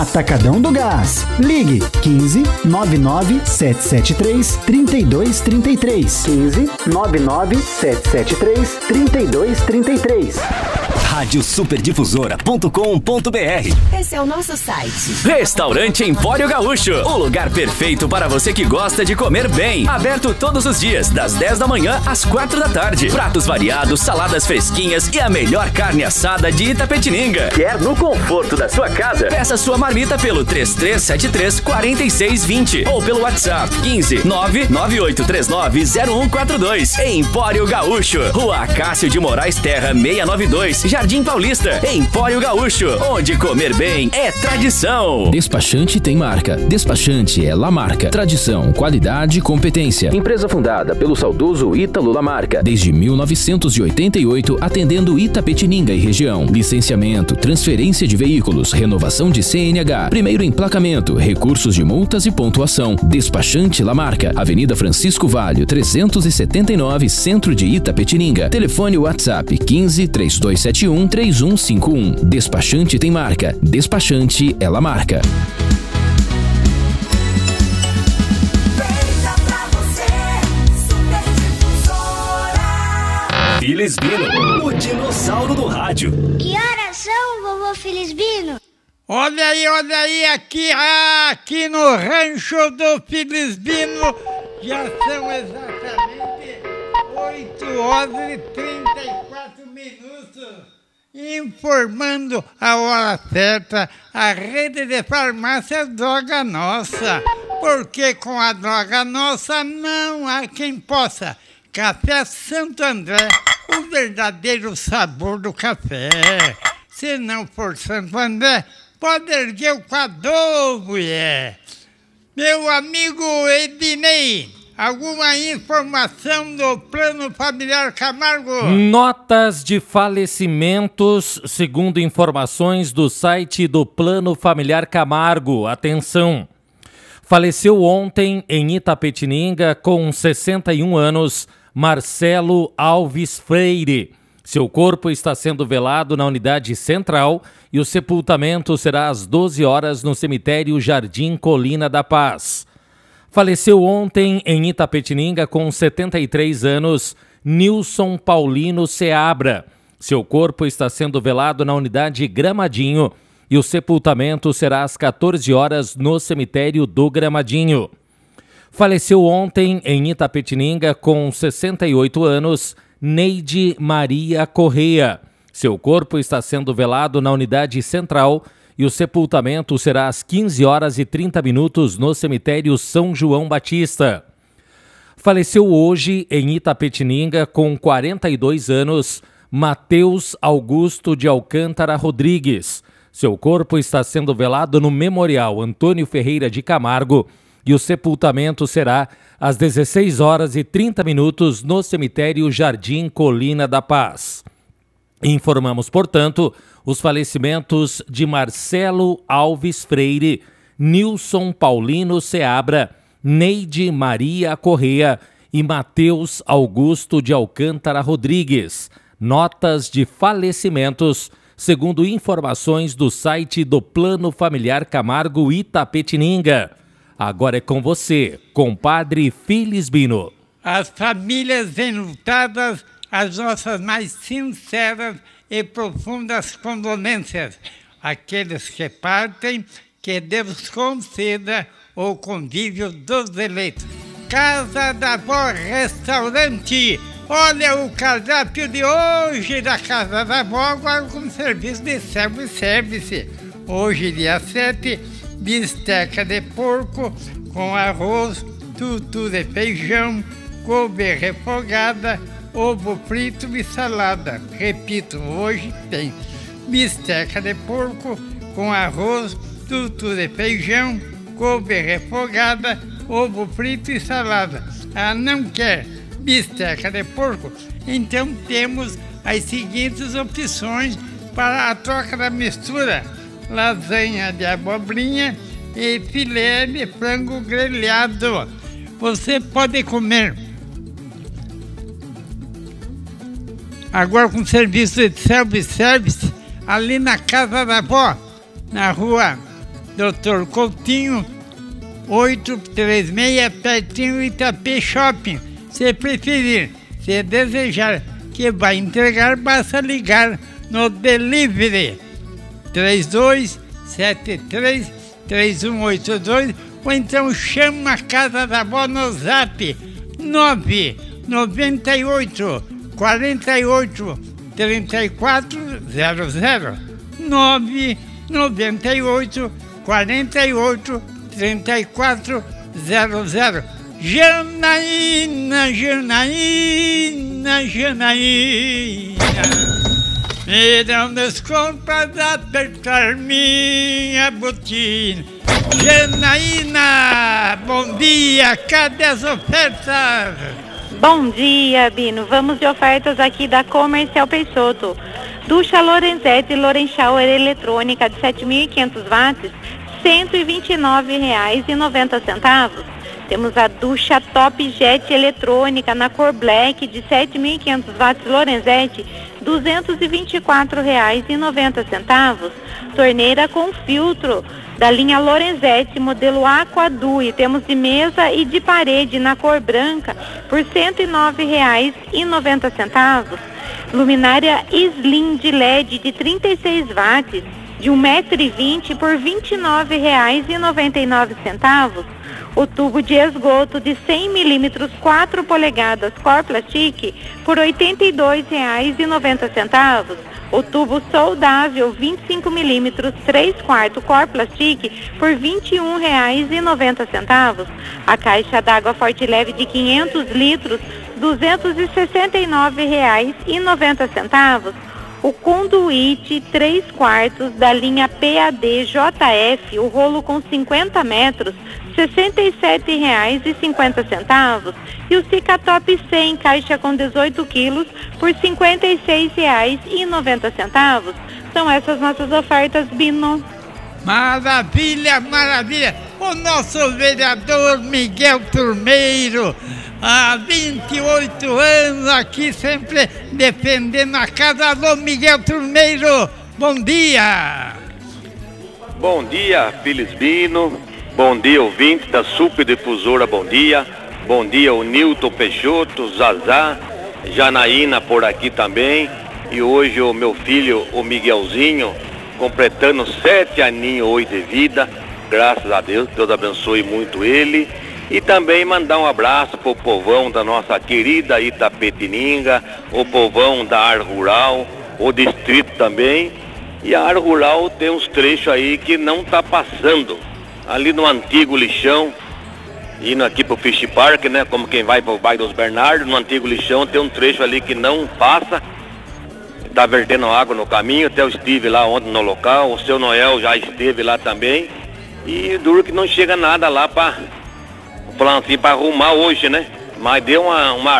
Atacadão do Gás. Ligue 15 99 773 3233. 15 99 773 3233. Radiosuperdifusora.com.br. Esse é o nosso site. Restaurante Empório Gaúcho, o lugar perfeito para você que gosta de comer bem. Aberto todos os dias, das 10 da manhã às 4 da tarde. Pratos variados, saladas fresquinhas e a melhor carne assada de Itapetininga. Quer no conforto da sua casa? Peça sua marmita pelo 3373-4620 ou pelo WhatsApp 15 998390142. Empório Gaúcho, Rua Acácio de Moraes Terra 692, Jardim Paulista. Empório Gaúcho, onde comer bem é tradição. Despachante tem marca. Despachante é Lamarca. Tradição, qualidade e competência. Empresa fundada pelo saudoso Ítalo Lamarca. Desde 1988, atendendo Itapetininga e região. Licenciamento, transferência de veículos, renovação de CNH, primeiro emplacamento, recursos de multas e pontuação. Despachante Lamarca. Avenida Francisco Valho, 379, Centro de Itapetininga. Telefone WhatsApp 15 3271 3151. Despachante tem marca. Despachante é Lamarca. Filisbino, o dinossauro do rádio. Que horas são, vovô Filisbino? Olha aí, aqui no rancho do Filisbino já são exatamente 8 horas e 34 minutos. Informando a hora certa, a rede de farmácia Droga Nossa. Porque com a Droga Nossa não há quem possa. Café Santo André, o verdadeiro sabor do café. Se não for Santo André, pode erguer o quadro, mulher. Meu amigo Ednei, alguma informação do Plano Familiar Camargo? Notas de falecimentos, segundo informações do site do Plano Familiar Camargo. Atenção! Faleceu ontem em Itapetininga, com 61 anos, Marcelo Alves Freire. Seu corpo está sendo velado na unidade central e o sepultamento será às 12 horas no cemitério Jardim Colina da Paz. Faleceu ontem em Itapetininga, com 73 anos, Nilson Paulino Seabra. Seu corpo está sendo velado na unidade Gramadinho e o sepultamento será às 14 horas no cemitério do Gramadinho. Faleceu ontem em Itapetininga, com 68 anos, Neide Maria Correia. Seu corpo está sendo velado na unidade central e o sepultamento será às 15 horas e 30 minutos no cemitério São João Batista. Faleceu hoje em Itapetininga, com 42 anos, Matheus Augusto de Alcântara Rodrigues. Seu corpo está sendo velado no Memorial Antônio Ferreira de Camargo e o sepultamento será às 16 horas e 30 minutos no cemitério Jardim Colina da Paz. Informamos, portanto, os falecimentos de Marcelo Alves Freire, Nilson Paulino Seabra, Neide Maria Correia e Matheus Augusto de Alcântara Rodrigues. Notas de falecimentos, segundo informações do site do Plano Familiar Camargo Itapetininga. Agora é com você, compadre Filisbino. As famílias enlutadas, as nossas mais sinceras e profundas condolências. Aqueles que partem, que Deus conceda o convívio dos eleitos. Casa da Vó Restaurante. Olha o cardápio de hoje da Casa da Vó, agora com serviço de self-service. Hoje, dia 7, bisteca de porco com arroz, tutu de feijão, couve refogada, ovo frito e salada. Repito, hoje tem bisteca de porco com arroz, tutu de feijão, couve refogada, ovo frito e salada. Ah, não quer bisteca de porco? Então temos as seguintes opções para a troca da mistura: lasanha de abobrinha e filé de frango grelhado. Você pode comer agora com serviço de self-service ali na Casa da Vó, na rua Dr. Coutinho, 836, pertinho do Itapê Shopping. Se preferir, se desejar que vai entregar, basta ligar no delivery 3273-3182 ou então chama a Casa da Avó no Zap 998 48 3400 998 48 3400. Janaína, Janaína, Janaína, me dão desconto para apertar minha botina. Janaína, bom dia, cadê as ofertas? Bom dia, Bino. Vamos de ofertas aqui da Comercial Peixoto. Ducha Lorenzetti Lorenschauer eletrônica de 7.500 watts, R$ 129,90. Temos a ducha Top Jet eletrônica na cor Black de 7.500 watts Lorenzetti, R$ 224,90. Torneira com filtro da linha Lorenzetti, modelo Aqua Dui. Temos de mesa e de parede na cor branca por R$ 109,90. Luminária Slim de LED de 36 watts, de 1,20 m por R$ 29,99. O tubo de esgoto de 100 milímetros 4 polegadas Cor Plastic por R$ 82,90. O tubo soldável 25 milímetros 3/4 Cor Plastic por R$ 21,90. A caixa d'água Forte Leve de 500 litros, R$ 269,90. O conduíte 3/4 da linha PAD JF, o rolo com 50 metros, R$ 67,50. E o Cicatop 100, caixa com 18 quilos, por R$ 56,90. São essas nossas ofertas, Bino. Maravilha, maravilha! O nosso vereador Miguel Turmeiro, há 28 anos aqui, sempre defendendo a casa. Alô, Miguel Turmeiro, bom dia! Bom dia, Felisbino. Bom dia, ouvinte da Super Difusora, bom dia. Bom dia, o Nilton Peixoto, Zazá, Janaína por aqui também. E hoje o meu filho, o Miguelzinho, completando 7 aninhos hoje de vida. Graças a Deus, Deus abençoe muito ele. E também mandar um abraço pro povão da nossa querida Itapetininga, o povão da área rural, o distrito também. E a área rural tem uns trechos aí que não tá passando. Ali no antigo lixão, indo aqui pro Fish Park, né, como quem vai pro bairro dos Bernardos, no antigo lixão tem um trecho ali que não passa, tá vertendo água no caminho. Até eu estive lá ontem no local, o seu Noel já esteve lá também, e duro que não chega nada lá pra, falando assim, pra arrumar hoje, né, mas deu uma